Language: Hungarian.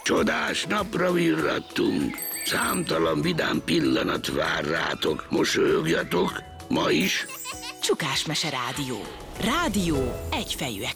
Csodás napra virrattunk. Számtalan vidám pillanat vár rátok. Mosolyogjatok, ma is. Csukásmese rádió. Rádió egyfejűek